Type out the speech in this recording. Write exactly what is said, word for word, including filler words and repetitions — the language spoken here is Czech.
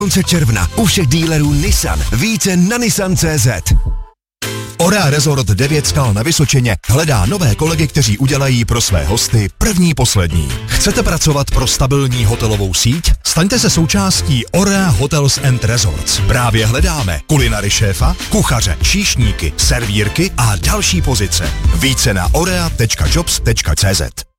konce června u všech dílerů Nissan. Více na nissan tečka cé zet. Orea Resort devět skal na Vysočině hledá nové kolegy, kteří udělají pro své hosty první poslední. Chcete pracovat pro stabilní hotelovou síť? Staňte se součástí Orea Hotels and Resorts. Právě hledáme kulinary šéfa, kuchaře, číšníky, servírky a další pozice. Více na orea tečka jobs tečka cé zet.